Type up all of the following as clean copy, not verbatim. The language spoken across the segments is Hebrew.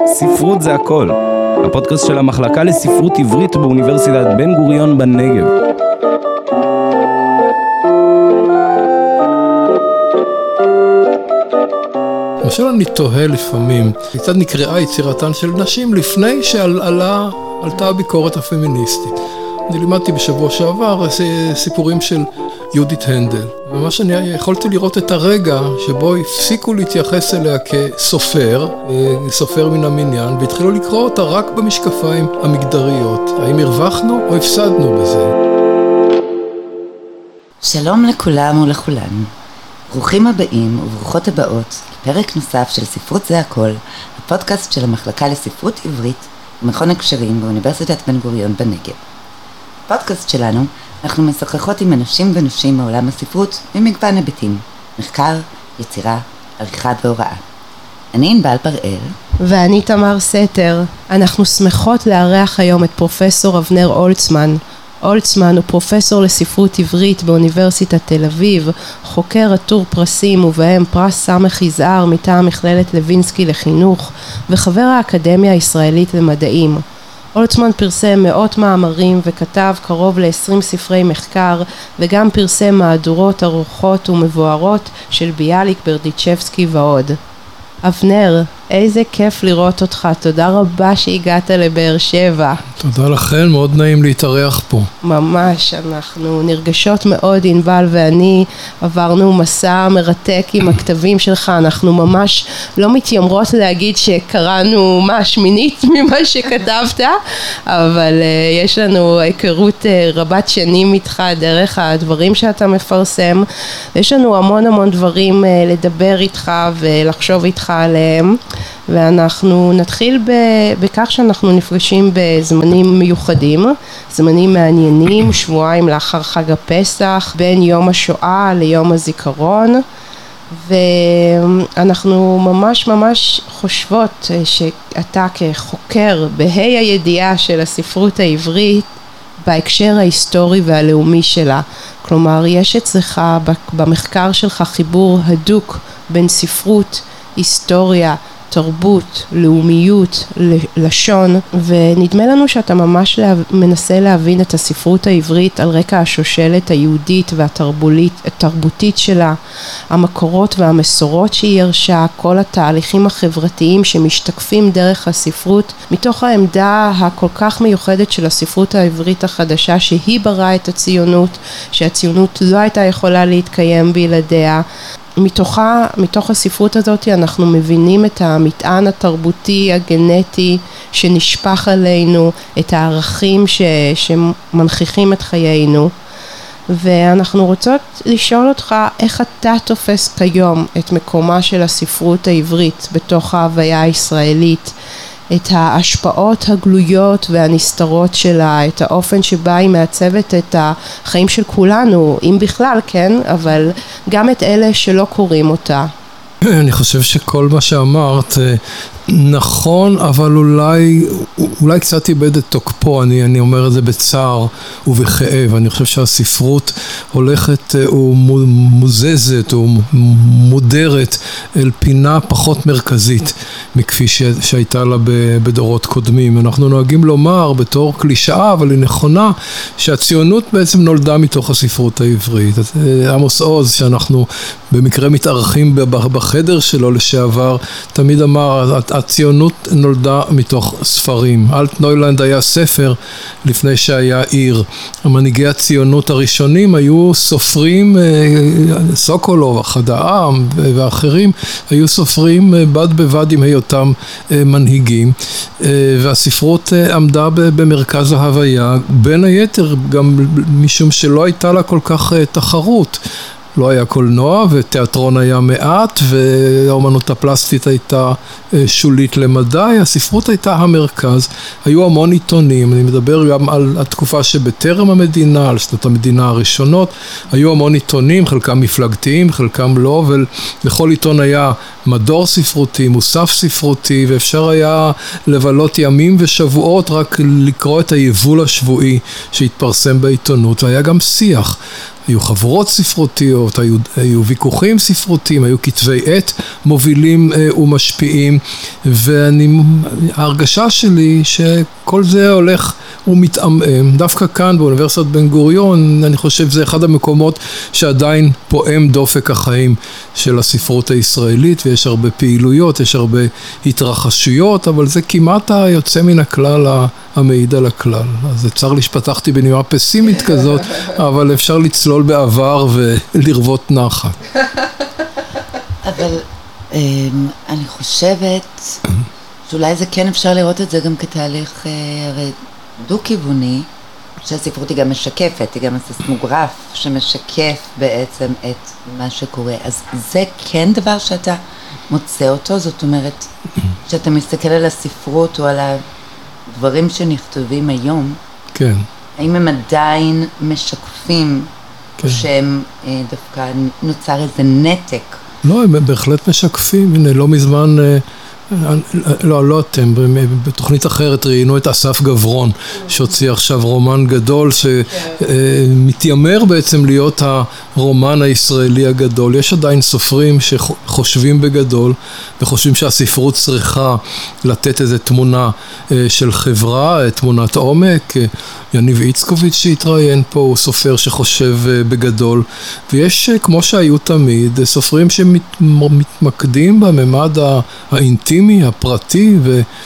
ספרות זה הכל, הפודקאסט של המחלקה לספרות עברית באוניברסיטת בן גוריון בנגב. למשל אני תוהה לפעמים, כיצד נקראה יצירתן של נשים לפני שעלתה הביקורת הפמיניסטית. אני לימדתי בשבוע שעבר סיפורים של יהודית הנדל, ומה שאני יכולתי לראות את הרגע שבו הפסיקו להתייחס אליה כסופר, סופר מן המניין, והתחילו לקרוא אותה רק במשקפיים המגדריות. האם הרווחנו או הפסדנו בזה? שלום לכולם ולכולן. ברוכים הבאים וברוכות הבאות לפרק נוסף של ספרות זה הכל, הפודקאסט של המחלקה לספרות עברית במכון הקשרים באוניברסיטת בן גוריון בנגב. בפודקאסט שלנו אנחנו משוחחות עם אנשים ונשים מעולם הספרות ממגוון היבטים, מחקר, יצירה, עריכה והוראה. אני ענבל בראל. ואני תמר סתר. אנחנו שמחות לארח היום את פרופסור אבנר הולצמן. הולצמן הוא פרופסור לספרות עברית באוניברסיטת תל אביב, חוקר עטור פרסים ובהם פרס סמך יזהר מטעם מכללת לוינסקי לחינוך, וחבר האקדמיה הישראלית למדעים. הולצמן פרסם מאות מאמרים וכתב קרוב ל-20 ספרי מחקר, וגם פרסם מהדורות ארוכות ומבוארות של ביאליק, ברדיצ'בסקי ועוד. אבנר, איזה כיף לראות אותך, תודה רבה שהגעת לבאר שבע. תודה לכן, מאוד נעים להתארח פה. ממש, אנחנו נרגשות מאוד, ענבל ואני עברנו מסע מרתק עם הכתבים שלך, אנחנו ממש לא מתיימרות להגיד שקראנו מה שמינית ממה שכתבת, אבל יש לנו היכרות רבת שנים איתך דרך הדברים שאתה מפרסם, יש לנו המון דברים לדבר איתך ולחשוב איתך עליהם, ואנחנו נתחיל בכך שאנחנו נפגשים בזמנים מיוחדים, זמנים מעניינים, שבועיים לאחר חג הפסח, בין יום השואה ליום הזיכרון, ואנחנו ממש חושבות שאתה כחוקר בהי הידיעה של הספרות העברית בהקשר ההיסטורי והלאומי שלה, כלומר יש אצלך במחקר שלך חיבור הדוק בין ספרות, היסטוריה, תרבות, לאומיות, לשון, ונדמה לנו שאתה ממש מנסה להבין את הספרות העברית על רקע השושלת היהודית והתרבותית שלה, המקורות והמסורות שהיא ירשה, כל התהליכים החברתיים שמשתקפים דרך הספרות, מתוך העמדה הכל כך מיוחדת של הספרות העברית החדשה שהיא בראה את הציונות, שהציונות לא הייתה יכולה להתקיים בלעדיה. מתוך הספרות הזאת אנחנו מבינים את המטען התרבותי הגנטי שנשפך עלינו, את הערכים שמנכיחים את חיינו, ואנחנו רוצות לשאול אותך איך אתה תופס כיום את מקומה של הספרות העברית בתוך ההוויה הישראלית, את ההשפעות הגלויות והנסתרות שלה, את האופן שבה היא מעצבת את החיים של כולנו, אם בכלל, כן, אבל גם את אלה שלא קוראים אותה. אני חושב שכל מה שאמרת נכון, אבל אולי קצת איבד את תוקפו, אני אומר את זה בצער ובכאב. אני חושב שהספרות הולכת ומוזזת ומודרת אל פינה פחות מרכזית מכפי שהייתה לה בדורות קודמים. אנחנו נוהגים לומר בתור קלישאה, אבל היא נכונה, שהציונות בעצם נולדה מתוך הספרות העברית. עמוס עוז, שאנחנו במקרה מתארחים בחדר שלו לשעבר, תמיד אמר, הציונות נולדה מתוך ספרים. אלטנוילנד היה ספר לפני שהיה עיר. המנהיגי הציונות הראשונים היו סופרים, סוקולוב, אחד העם ואחרים, היו סופרים בד בבד עם היותם מנהיגים, והספרות עמדה במרכז ההוויה, בין היתר גם משום שלא הייתה לה כל כך תחרות. לא היה קולנוע ותיאטרון היה מעט, והאומנות הפלסטית הייתה שולית למדי, הספרות הייתה המרכז, היו המון עיתונים, אני מדבר גם על התקופה שבטרם המדינה, על שנות המדינה הראשונות, היו המון עיתונים, חלקם מפלגתיים, חלקם לא, ולכל עיתון היה מדור ספרותי, מוסף ספרותי, ואפשר היה לבלות ימים ושבועות רק לקרוא את היבול השבועי שהתפרסם בעיתונות, והיה גם שיח. היו חבורות ספרותיות, היו ויכוחים ספרותיים, היו כתבי עת מובילים ומשפיעים, וההרגשה שלי שכל זה הולך ומתעמם. דווקא כאן באוניברסיטת בן גוריון, אני חושב זה אחד המקומות שעדיין פועם דופק החיים של הספרות הישראלית, ויש הרבה פעילויות, יש הרבה התרחשויות, אבל זה כמעט היוצא מן הכלל המעיד על הכלל. אז צר לי שפתחתי בנימה פסימית כזאת, אבל אפשר לצלול בעבר ולרבות נחת. אבל אני חושבת שאולי זה כן אפשר לראות את זה גם כתהליך דו-כיווני, שהספרות היא גם משקפת, היא גם הסיסמוגרף שמשקף בעצם את מה שקורה. אז זה כן דבר שאתה מוצא אותו, זאת אומרת, שאתה מסתכל על הספרות או על הדברים שנכתבים היום, כן. האם הם עדיין משקפים, כן. או שהם דווקא נוצר איזה נתק? לא, הם בהחלט משקפים. הנה, לא מזמן, לא אתם, בתוכנית אחרת ראינו את אסף גברון, שהוציא עכשיו רומן גדול שמתיימר בעצם להיות הרומן הישראלי הגדול. יש עדיין סופרים שחושבים בגדול וחושבים שהספרות צריכה לתת איזו תמונה של חברה, תמונת עומק. יניב איצקוביץ' שהתראיין פה הוא סופר שחושב בגדול, ויש כמו שהיו תמיד סופרים שמתמקדים בממד האינטימי, הפרטי,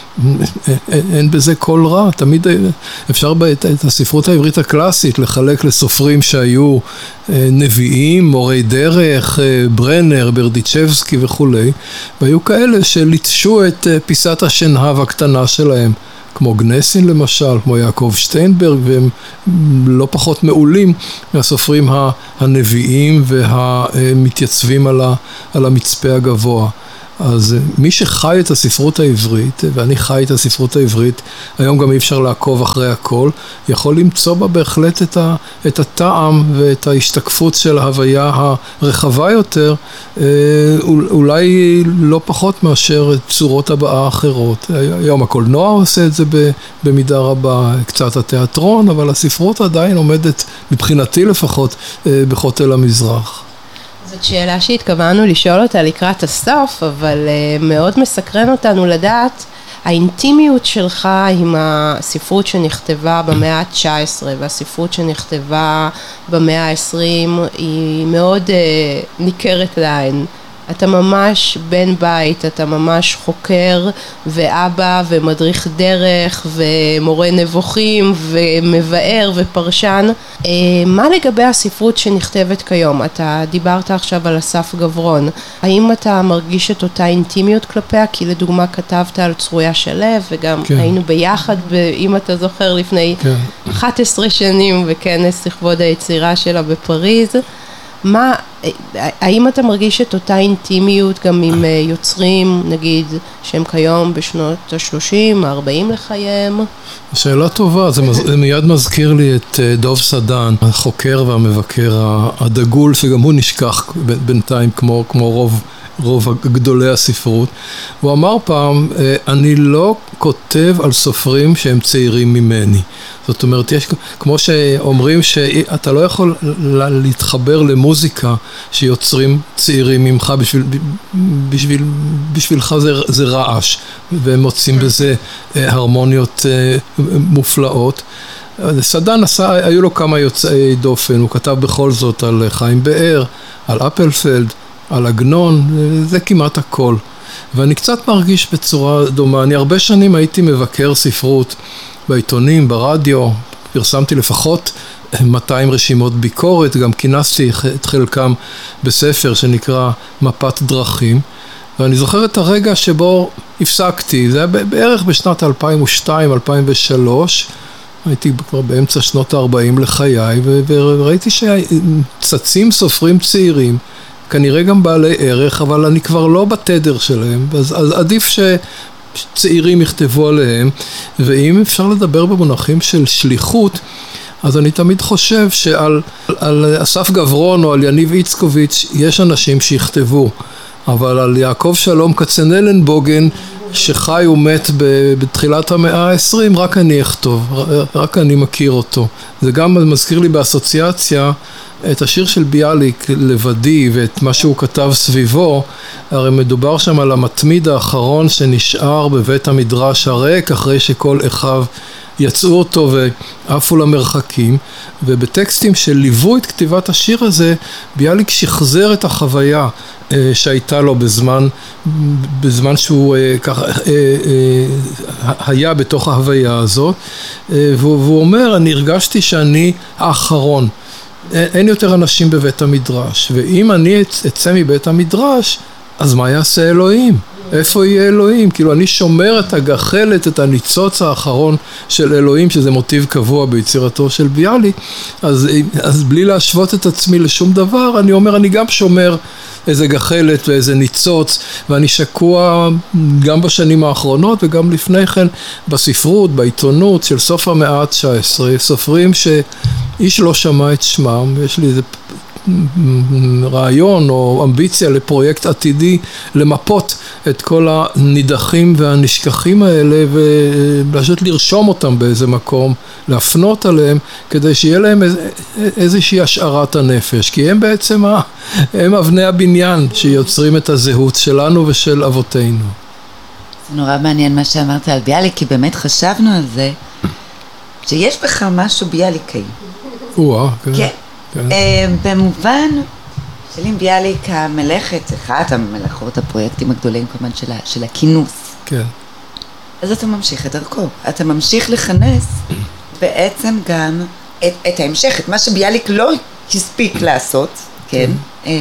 ואין בזה כל רע. תמיד אפשר את הספרות העברית הקלאסית לחלק לסופרים שהיו נביאים, מורי דרך, ברנר, ברדיצ'בסקי וכולי, והיו כאלה שליטשו את פיסת השנהב הקטנה שלהם, כמו גנסין למשל, כמו יעקב שטיינברג, והם לא פחות מעולים מהסופרים הנביאים והמתייצבים על המצפה הגבוה. אז מי שחי את הספרות העברית, ואני חי את הספרות העברית, היום גם אי אפשר לעקוב אחרי הכל, יכול למצוא בה בהחלט את הטעם ואת ההשתקפות של ההוויה הרחבה יותר, אולי לא פחות מאשר צורות הבאה אחרות. היום הקולנוע עושה את זה במידה רבה, קצת התיאטרון, אבל הספרות עדיין עומדת, מבחינתי לפחות, בכותל המזרח. זאת שאלה שהתכוונו לשאול אותה לקראת הסוף, אבל מאוד מסקרן אותנו לדעת האינטימיות שלך עם הספרות שנכתבה במאה ה-19 והספרות שנכתבה במאה ה-20 היא מאוד ניכרת לעין. אתה ממש בן בית, אתה ממש חוקר ואבא ומדריך דרך ומורה נבוכים ומבאר ופרשן. מה לגבי הספרות שנכתבת כיום? אתה דיברת עכשיו על אסף גברון. האם אתה מרגיש את אותה אינטימיות כלפיה? כי לדוגמה כתבת על צרויה שלו וגם כן. היינו ביחד, אם אתה זוכר, לפני כן. 11 שנים בכנס לכבוד היצירה שלה בפריז. האם אתה מרגיש את אותה אינטימיות גם עם יוצרים, נגיד, שהם כיום בשנות ה-30, ה-40 לחייהם? שאלה טובה, זה מיד מזכיר לי את דוב סדן, החוקר והמבקר הדגול, שגם הוא נשכח בינתיים כמו רוב גדולי הספרות. הוא אמר פעם, אני לא כותב על סופרים שהם צעירים ממני. זאת אומרת, יש, כמו שאומרים שאתה לא יכול להתחבר למוזיקה שיוצרים צעירים ממך, בשבילך זה רעש, והם מוצאים בזה הרמוניות מופלאות. סדן היו לו כמה יוצאי דופן, הוא כתב בכל זאת על חיים באר, על אפלפלד, על עגנון, זה כמעט הכל. ואני קצת מרגיש בצורה דומה. אני הרבה שנים הייתי מבקר ספרות בעיתונים, ברדיו, פרסמתי לפחות 200 רשימות ביקורת, גם כינסתי את חלקם בספר שנקרא מפת דרכים, ואני זוכר את הרגע שבו הפסקתי, זה היה בערך בשנת 2002-2003, הייתי כבר באמצע שנות ה-40 לחיי, וראיתי שצצים סופרים צעירים, כנראה גם בעלי ערך, אבל אני כבר לא בתדר שלהם, אז עדיף שצעירים יכתבו עליהם, ואם אפשר לדבר במונחים של שליחות, אז אני תמיד חושב שעל אסף גברון או על יניב איצקוביץ' יש אנשים שיכתבו, אבל על יעקב שלום כצנלנבוגן, שחי ומת בתחילת המאה ה-20, רק אני אכתוב, רק אני מכיר אותו. זה גם מזכיר לי באסוציאציה את השיר של ביאליק לבדי ואת מה שהוא כתב סביבו, הרי מדובר שם על המתמיד האחרון שנשאר בבית המדרש הריק אחרי שכל אחיו יצאו אותו ועפו למרחקים, ובטקסטים שליוו את כתיבת השיר הזה ביאליק שחזר את החוויה שהייתה לו בזמן שהוא ככה היה בתוך ההוויה הזאת, והוא אומר, אני הרגשתי שאני האחרון, אין יותר אנשים בבית המדרש, ואם אני אצא מבית המדרש אז מה יעשה אלוהים? איפה יהיה אלוהים? כאילו אני שומר את הגחלת, את הניצוץ האחרון של אלוהים, שזה מוטיב קבוע ביצירתו של ביאליק, אז בלי להשוות את עצמי לשום דבר, אני אומר, אני גם שומר איזה גחלת ואיזה ניצוץ, ואני שקוע גם בשנים האחרונות וגם לפני כן בספרות, בעיתונות של סוף המאה ה-19, סופרים שאיש לא שמע את שמם, ויש לי איזה רעיון או אמביציה לפרויקט עתידי למפות את כל הנידחים והנשכחים האלה ולפשוט לרשום אותם באיזה מקום, להפנות עליהם כדי שיהיה להם איזושהי השערת הנפש, כי הם בעצם הם אבני הבניין שיוצרים את הזהות שלנו ושל אבותינו. זה נורא מעניין מה שאמרת על ביאליק, כי באמת חשבנו על זה שיש בך משהו ביאליקאי. כן. במובן של אם ביאליק המלאכת, אחת המלאכות הפרויקטים הגדולים כמובן של הכינוס, כן. אז אתה ממשיך את דרכו, אתה ממשיך לכנס בעצם גם את ההמשך, את מה שביאליק לא הספיק לעשות, כן,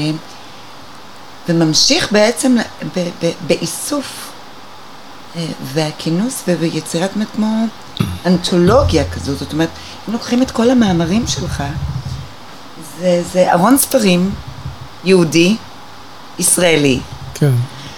וממשיך בעצם באיסוף והכינוס וביצירת כמו אנתולוגיה כזו, זאת אומרת, אם לוקחים את כל המאמרים שלך, זה ארון ספרים יהודי, ישראלי, כן.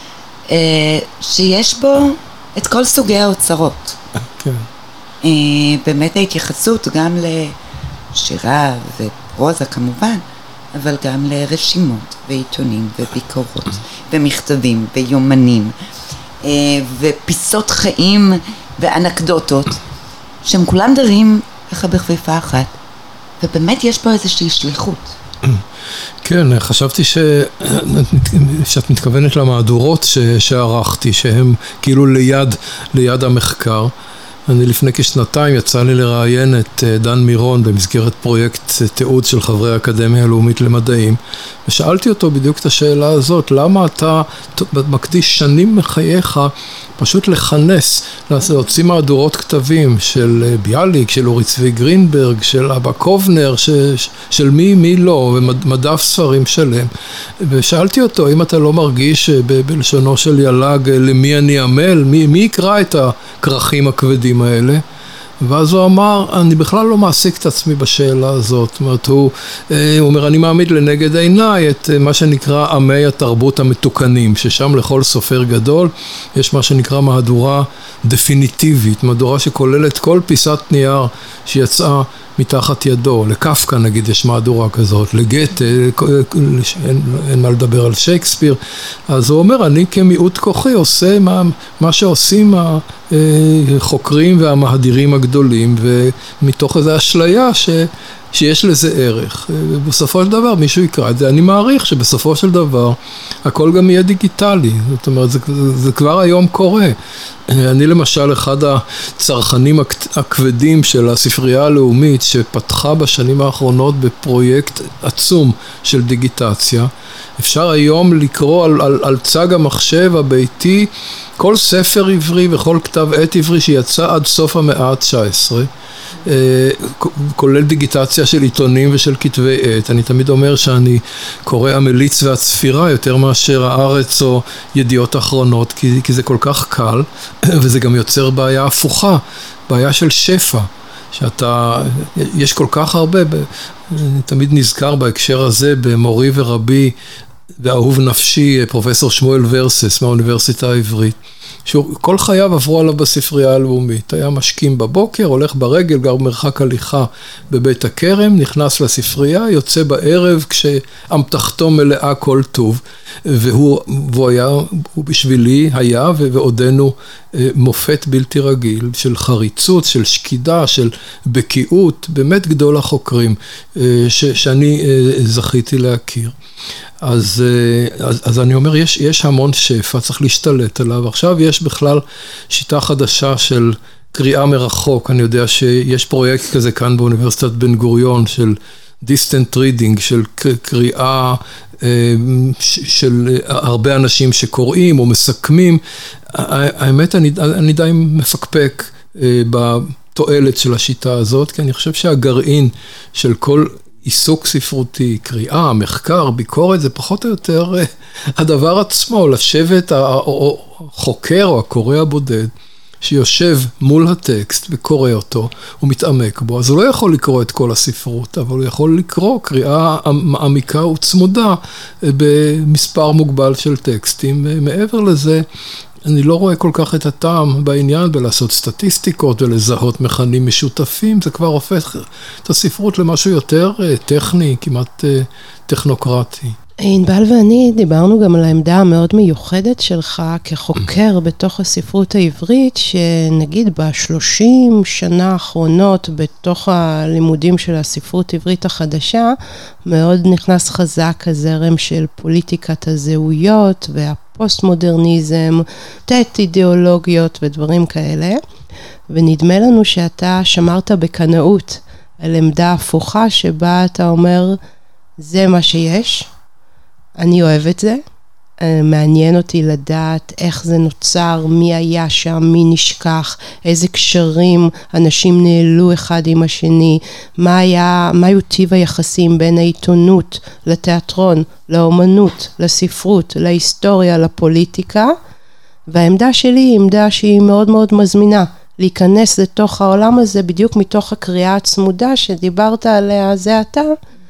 שיש בו את כל סוגי האוצרות. כן. באמת ההתייחסות גם לשירה ופרוזה כמובן, אבל גם לרשימות ועיתונים וביקורות ומכתבים ויומנים ופיסות חיים ואנקדוטות, שהם כולם דרים ככה בחפיפה אחת. ובאמת יש פה איזושהי שליחות. כן, חשבתי שאת מתכוונת למהדורות שערכתי, שהם כאילו ליד המחקר. אני לפני כשנתיים יצא לי לראיין את דן מירון במסגרת פרויקט תיעוד של חברי האקדמיה הלאומית למדעים, ושאלתי אותו בדיוק את השאלה הזאת, למה אתה מקדיש שנים מחייך פשוט לכנס, להוציא מהדורות כתבים של ביאליק, של אורי צבי גרינברג, של אבא קובנר, של מי לא, ומדף ספרים שלם. ושאלתי אותו, אם אתה לא מרגיש בלשונו של ילג למי אני עמל, מי יקרא את הכרכים הכבדים האלה? ואז הוא אמר, אני בכלל לא מעסיק את עצמי בשאלה הזאת. זאת אומרת, הוא אומר, אני מעמיד לנגד עיניי את מה שנקרא עמי התרבות המתוקנים, ששם לכל סופר גדול יש מה שנקרא מהדורה דפיניטיבית, מהדורה שכוללת כל פיסת נייר שיצאה מתחת ידו. לקפקא נגיד יש מהדורה כזאת, לגתה, אין מה לדבר על שייקספיר. אז הוא אומר, אני כמיעוט כוחי עושה מה שעושים החוקרים והמהדירים הגדולים, ומתוך איזו אשליה שיש לזה ערך. ובסופו של דבר מישהו יקרא את זה, אני מעריך שבסופו של דבר הכל גם יהיה דיגיטלי, זאת אומרת זה כבר היום קורה. אני למשל אחד הצרכנים הכבדים של הספרייה הלאומית שפתחה בשנים האחרונות בפרויקט עצום של דיגיטציה. אפשר היום לקרוא על צג המחשב הביתי כל ספר עברי וכל כתב עת עברי שיצא עד סוף המאה ה-19, כולל דיגיטציה של עיתונים ושל כתבי עת. אני תמיד אומר שאני קורא המליץ והצפירה יותר מאשר הארץ או ידיעות אחרונות, כי זה כל כך קל, וזה גם יוצר בעיה הפוכה, בעיה של שפע, יש כל כך הרבה, אני תמיד נזכר בהקשר הזה במורי ורבי ואהוב נפשי, פרופסור שמואל ורסס מהאוניברסיטה העברית, שכל חייו עברו עליו בספרייה הלאומית. היה משכים בבוקר, הולך ברגל, גר במרחק הליכה בבית הכרם, נכנס לספרייה, יוצא בערב כשאמתחתו מלאה כל טוב. והוא בשבילי היה ועודנו מופת בלתי רגיל של חריצות, של שקידה, של בקיאות, באמת גדול החוקרים שאני זכיתי להכיר. אז אני אומר, יש המון שפע, צריך להשתלט עליו. עכשיו יש בכלל שיטה חדשה של קריאה מרחוק. אני יודע שיש פרויקט כזה כאן באוניברסיטת בן גוריון של distant reading, של קריאה של הרבה אנשים שקוראים או מסכמים. האמת, אני די מפקפק בתועלת של השיטה הזאת, כי אני חושב שהגרעין של כל עיסוק ספרותי, קריאה, מחקר, ביקורת, זה פחות או יותר הדבר עצמו, לשבת החוקר או הקורא הבודד, שיושב מול הטקסט וקורא אותו, הוא מתעמק בו, אז הוא לא יכול לקרוא את כל הספרות, אבל הוא יכול לקרוא קריאה מעמיקה וצמודה במספר מוגבל של טקסטים. מעבר לזה, אני לא רואה כל כך את הטעם בעניין בלעשות סטטיסטיקות ולזהות מכנים משותפים, זה כבר הופך את הספרות למשהו יותר טכני, כמעט טכנוקרטי. ענבל ואני דיברנו גם על העמדה המאוד מיוחדת שלך כחוקר בתוך הספרות העברית, שנגיד ב30 שנה האחרונות בתוך הלימודים של הספרות העברית החדשה, מאוד נכנס חזק הזרם של פוליטיקת הזהויות והפוסט-מודרניזם, תת-אידיאולוגיות ודברים כאלה, ונדמה לנו שאתה שמרת בקנאות על עמדה הפוכה שבה אתה אומר, זה מה שיש, אני אוהב את זה, מעניין אותי לדעת איך זה נוצר, מי היה שם, מי נשכח, איזה קשרים אנשים נעלו אחד עם השני, מה היו טיב היחסים בין העיתונות לתיאטרון, לאומנות, לספרות, להיסטוריה, לפוליטיקה, והעמדה שלי היא עמדה שהיא מאוד מאוד מזמינה, להיכנס לתוך העולם הזה בדיוק מתוך הקריאה הצמודה שדיברת עליה זה אתה,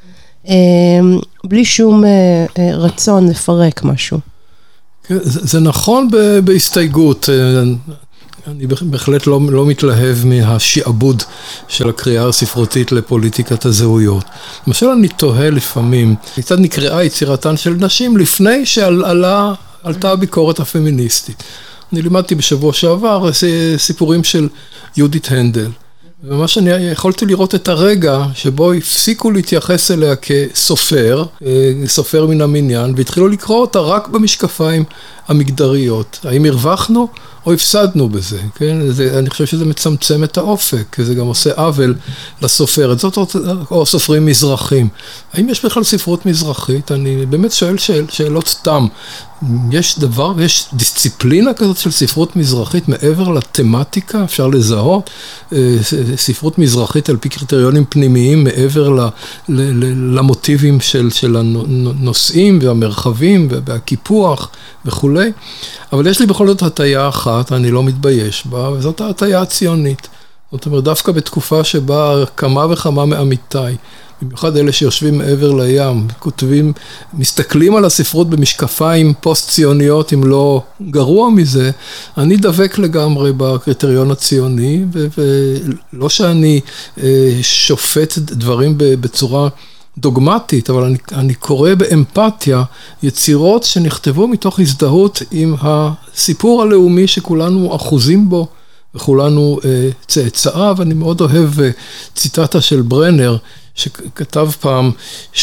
בלי שום רצון לפרק משהו. זה נכון בהסתייגות. אני בהחלט לא מתלהב מהשעבוד של הקריאה הספרותית לפוליטיקת הזהויות. למשל, אני תוהה לפעמים, כיצד נקראה יצירתן של נשים לפני שעלתה הביקורת הפמיניסטית. אני לימדתי בשבוע שעבר סיפורים של יהודית הנדל. ומה שאני יכולתי לראות את הרגע שבו הפסיקו להתייחס אליה כסופר, סופר מן המניין, והתחילו לקרוא אותה רק במשקפיים המגדריות. האם הרווחנו או הפסדנו בזה? כן? אני חושב שזה מצמצם את האופק, זה גם עושה עוול לסופרת, זאת או סופרים מזרחים. האם יש בכלל ספרות מזרחית? אני באמת שואל שאלות תם. יש דיסציפלינה כזאת של ספרות מזרחית מעבר לתמטיקה, אפשר לזהות ספרות מזרחית על פי קריטריונים פנימיים מעבר למוטיבים של הנושאים והמרחבים והקיפוח וכו'. אבל יש לי בכל זאת הטיה אחת, אני לא מתבייש בה, וזאת ההטיה הציונית. זאת אומרת, דווקא בתקופה שבה כמה וכמה מעמיתיי, במיוחד אלה שיושבים מעבר לים, כותבים, מסתכלים על הספרות במשקפיים פוסט-ציוניות, אם לא גרוע מזה, אני דבק לגמרי בקריטריון הציוני, ולא שאני שופט דברים בצורה דוגמטית, אבל אני קורא באמפתיה יצירות שנכתבו מתוך הזדהות עם הסיפור הלאומי שכולנו אחוזים בו, וכולנו צאצאיו. אני מאוד אוהב ציטטה של ברנר, שכתב פעם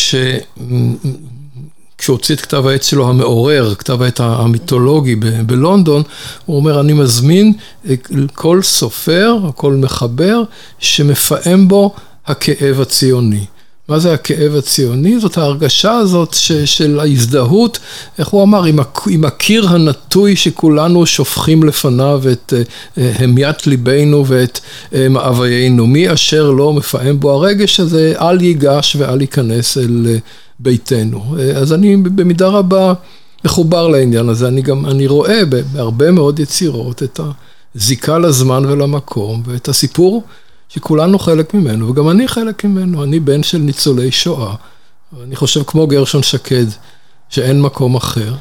כשהוציא את כתב העת שלו המעורר, כתב העת המיתולוגי בלונדון, הוא אומר, אני מזמין כל סופר, כל מחבר, שמפעם בו הכאב הציוני. מה זה הכאב הציוני? זאת ההרגשה הזאת של ההזדהות, איך הוא אמר, עם הקיר הנטוי שכולנו שופכים לפניו את המיית ליבנו ואת מאוויינו. מי אשר לא מפעם בו הרגש הזה, אל ייגש ואל ייכנס אל ביתנו. אז אני במידה רבה מחובר לעניין הזה. אני רואה בהרבה מאוד יצירות את הזיקה לזמן ולמקום ואת הסיפור שכולנו חלק ממנו, וגם אני חלק ממנו. אני בן של ניצולי שואה. אני חושב כמו גרשון שקד, שאין מקום אחר.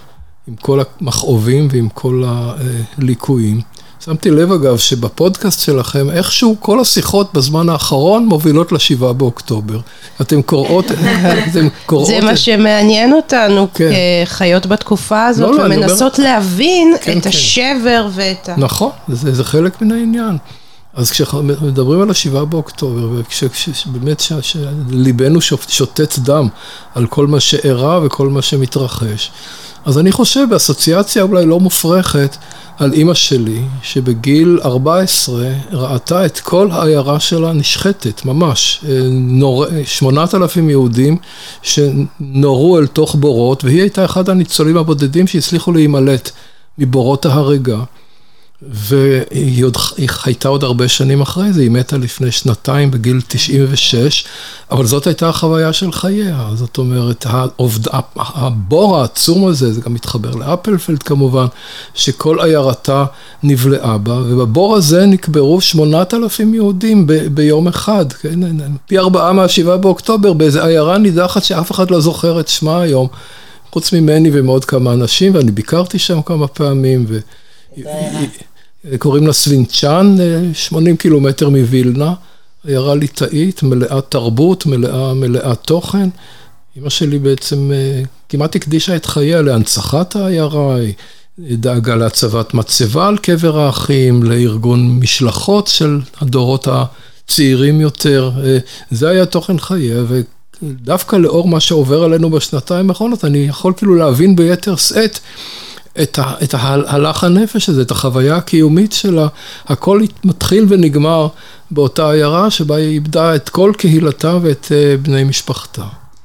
עם כל המכאובים ועם כל הליקויים. שמתי לב אגב שבפודקאסט שלכם איכשהו כל השיחות בזמן האחרון מובילות ל7 באוקטובר. אתם קוראות... זה מה שמעניין אותנו כחיות בתקופה הזאת, ומנסות להבין את השבר ואת נכון, זה חלק מן העניין. אז כשמדברים על 7 באוקטובר, וכשבאמת ליבנו שותת דם על כל מה שאירע וכל מה שמתרחש, אז אני חושב באסוציאציה אולי לא מופרכת על אמא שלי, שבגיל 14 ראתה את כל העיירה שלה נשחטת, ממש. 8,000 יהודים שנורו אל תוך בורות, והיא הייתה אחד הניצולים הבודדים שהצליחו להימלט מבורות ההרגה. והיא הייתה עוד הרבה שנים אחרי זה, היא מתה לפני 2 בגיל 96, אבל זאת הייתה החוויה של חייה. זאת אומרת, הבור העצום הזה, זה גם מתחבר לאפלפלד כמובן, שכל עיירתה נבלעה בה, ובבור הזה נקברו 8,000 יהודים ביום אחד, כן? פי 4 מה-7 באוקטובר, באיזו עיירה נידחת שאף אחד לא זוכר את שמה היום, חוץ ממני ומאוד כמה אנשים, ואני ביקרתי שם כמה פעמים, קוראים לה סווינצ'אן, 80 קילומטר מווילנה, עיירה ליטאית, מלאה תרבות, מלאה תוכן. אמא שלי בעצם כמעט הקדישה את חייה להנצחת העיירה, היא דאגה להצבת מצבה על קבר האחים, לארגון משלחות של הדורות הצעירים יותר. זה היה תוכן חייה, ודווקא לאור מה שעובר עלינו בשנתיים האחרונות, אני יכול כאילו להבין ביתר שאת את הלך הנפש הזה, את החוויה הקיומית שלה, הכל מתחיל ונגמר באותה עיירה שבה היא איבדה את כל קהילתה ואת בני משפחתה.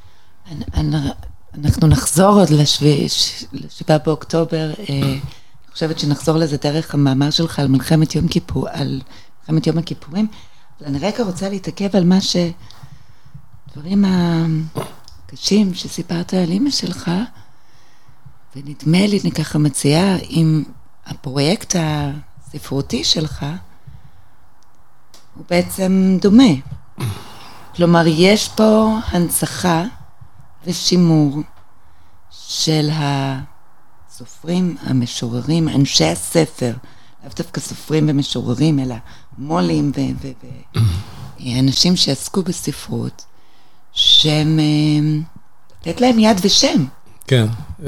אנחנו נחזור עוד ל7 באוקטובר, אני חושבת שנחזור לזה דרך המאמר שלך על מלחמת יום כיפור, על מלחמת יום הכיפורים, אבל אני רגע רוצה להתעכב על מה דברים הקשים שסיפרת על אמא שלך, ונדמה לי, אני ככה מציעה, עם הפרויקט הספרותי שלך, הוא בעצם דומה. כלומר, יש פה הנצחה ושימור של הסופרים, המשוררים, אנשי הספר, לאו דווקא סופרים ומשוררים, אלא מולים ואנשים שעסקו בספרות, שהם לתת להם יד ושם. כן,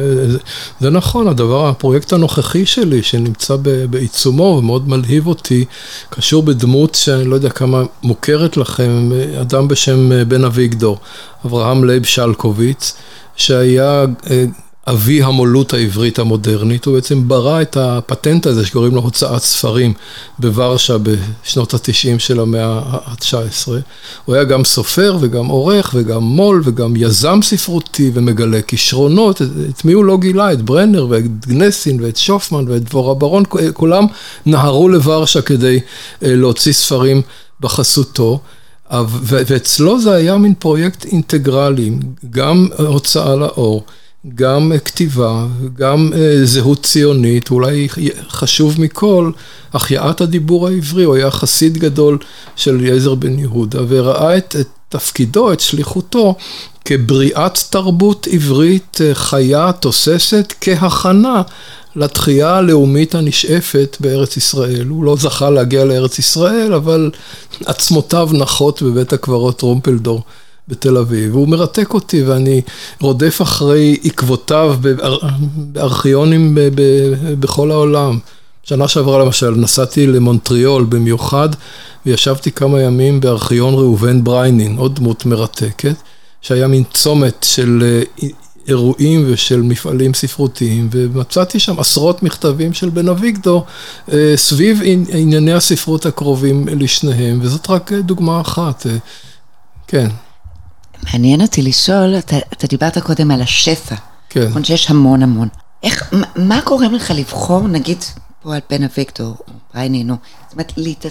זה נכון, הפרויקט הנוכחי שלי שנמצא בעיצומו ומאוד מלהיב אותי, קשור בדמות שאני לא יודע כמה מוכרת לכם, אדם בשם בן אביגדור, אברהם לייב שלקוביץ, שהיה אבי המולות העברית המודרנית, הוא בעצם ברא את הפטנט הזה שקוראים לו הוצאת ספרים בוורשה בשנות ה-90 של המאה ה-19. הוא היה גם סופר וגם עורך וגם מול וגם יזם ספרותי ומגלה כישרונות. את מי הוא לא גילה? את ברנר ואת גנסין ואת שופמן ואת דבורה ברון, כולם נהרו לוורשה כדי להוציא ספרים בחסותו. ואצלו זה היה מין פרויקט אינטגרלי, גם הוצאה לאור, גם כתיבה, גם זהות ציונית, אולי חשוב מכל, החייאת הדיבור העברי, הוא היה חסיד גדול של אליעזר בן יהודה, וראה את תפקידו, את שליחותו, כבריאת תרבות עברית חיה, תוססת, כהכנה לתחייה הלאומית הנשאפת בארץ ישראל. הוא לא זכה להגיע לארץ ישראל, אבל עצמותיו נחות בבית הקברות טרומפלדור בתל אביב. והוא מרתק אותי, ואני רודף אחרי עקבותיו בארכיונים בכל העולם. שנה שעברה למשל, נסעתי למונטריאול במיוחד, וישבתי כמה ימים בארכיון ראובן בריינין, עוד דמות מרתקת, שהיה מין צומת של אירועים ושל מפעלים ספרותיים, ומצאתי שם עשרות מכתבים של בן אביגדור, סביב ענייני הספרות הקרובים לשניהם, וזאת רק דוגמה אחת. כן. מעניין אותי לשאול, אתה דיברת קודם על השפע. כן. נכון שיש המון המון. מה גורם לך לבחור, נגיד, פה על בן אביגדור, או בריינין, זאת אומרת,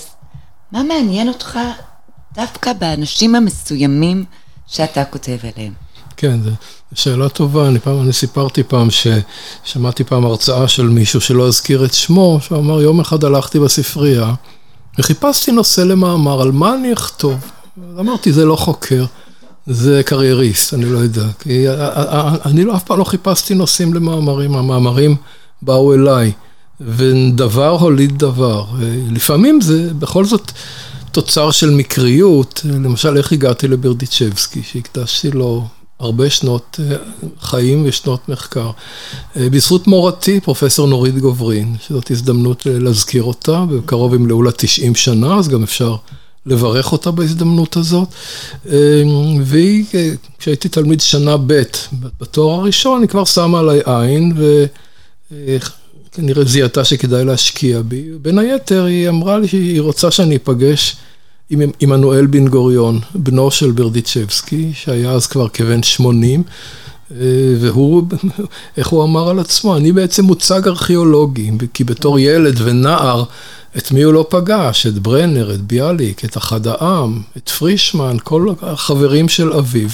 מה מעניין אותך דווקא באנשים המסוימים שאתה כותב עליהם? כן, זו שאלה טובה. אני סיפרתי פעם ששמעתי פעם הרצאה של מישהו שלא אזכיר את שמו, שאמר, יום אחד הלכתי בספרייה, וחיפשתי נושא למאמר, על מה אני אכתוב? אמרתי, זה לא חוקר. זה קרייריסט, אני לא יודע. כי אני אף פעם לא חיפשתי נושאים למאמרים, המאמרים באו אליי, ודבר הוליד דבר. לפעמים זה בכל זאת תוצר של מקריות, למשל איך הגעתי לברדיצ'בסקי, שהקדשתי לו הרבה שנות חיים ושנות מחקר. בזכות מורתי, פרופסור נורית גוברין, שזאת הזדמנות להזכיר אותה, בקרוב עם לעולה 90 שנה, אז גם אפשר לברך אותה בהזדמנות הזאת. והיא, כשהייתי תלמיד שנה ב' בתואר הראשון, היא כבר שמה עליי עין, וכנראה זיהתה שכדאי להשקיע בי. בין היתר, היא אמרה לי שהיא רוצה שאני אפגש עם עמנואל בן גוריון, בנו של ברדיצ'בסקי, שהיה אז כבר כבן 80, והוא, איך הוא אמר על עצמו, אני בעצם מוצג ארכיאולוגי, כי בתור ילד ונער, את מי הוא לא פגש? את ברנר, את ביאליק, את אחד העם, את פרישמן, כל החברים של אביו.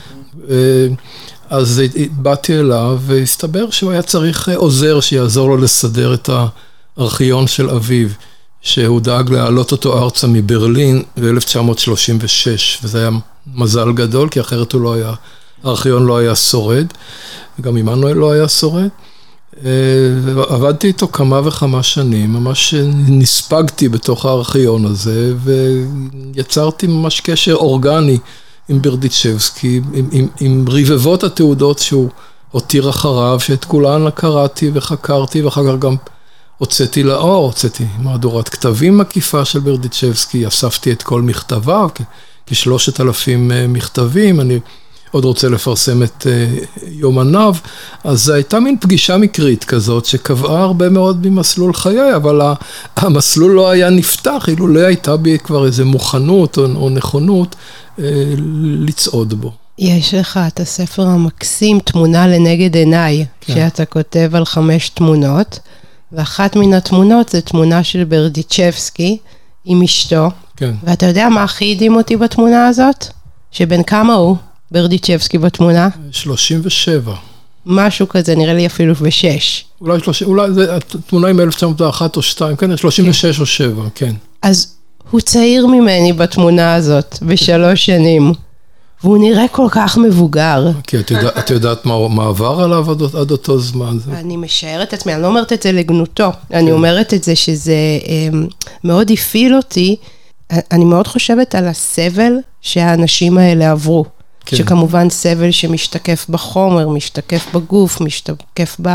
אז באתי אליו, והסתבר שהוא היה צריך עוזר שיעזור לו לסדר את הארכיון של אביו, שהוא דאג להעלות אותו ארצה מברלין ב-1936, וזה היה מזל גדול, כי אחרת הוא לא היה, הארכיון לא היה שורד, וגם עמנואל לא היה שורד. עבדתי איתו כמה וכמה שנים, ממש נספגתי בתוך הארכיון הזה, ויצרתי ממש קשר אורגני עם ברדיצ'בסקי, עם רבבות התעודות שהוא הותיר אחריו, שאת כולן קראתי וחקרתי, ואחר כך גם הוצאתי לאור, הוצאתי מהדורת כתבים מקיפה של ברדיצ'בסקי, אספתי את כל מכתביו, כ3,000 מכתבים, אני עוד רוצה לפרסם את יומניו, אז זו הייתה מין פגישה מקרית כזאת, שקבעה הרבה מאוד ממסלול חיי, אבל המסלול לא היה נפתח, אילו לא הייתה בי כבר איזו מוכנות או נכונות לצעוד בו. יש לך את הספר המקסים, תמונה לנגד עיניי, כן. שאתה כותב על 5 תמונות, ואחת מן התמונות זה תמונה של ברדיצ'בסקי עם אשתו, כן. ואתה יודע מה הכי הדהים אותי בתמונה הזאת? שבין כמה הוא? ברדיצ'בסקי בתמונה? 37. משהו כזה, נראה לי אפילו 6. אולי זה התמונה עם 1901 או 2, כן, 36 או 7, כן. אז הוא צעיר ממני בתמונה הזאת, ב3 שנים, והוא נראה כל כך מבוגר. כי את יודעת מה עבר עליו עד אותו זמן? אני משערת את עצמי, אני לא אומרת את זה לגנותו, אני אומרת את זה שזה מאוד הפעיל אותי, אני מאוד חושבת על הסבל שהאנשים האלה עברו. שכמובן סבל שמשתקף בחומר, משתקף בגוף, משתקף